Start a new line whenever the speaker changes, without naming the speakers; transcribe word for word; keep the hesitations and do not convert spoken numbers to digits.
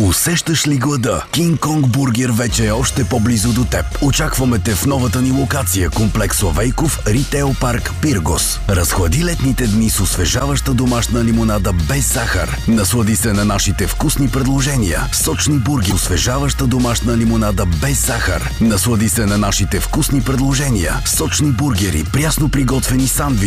Усещаш ли глада? Кинг Конг Бургер вече е още по-близо до теб. Очакваме те в новата ни локация, комплекс Славейков, Ритейл парк Пиргос. Разхлади летните дни с освежаваща домашна лимонада без захар. Наслади се на нашите вкусни предложения. Сочни бургери, освежаваща домашна лимонада без захар. Наслади се на нашите вкусни предложения. Сочни бургери, прясно приготвени сандвичи.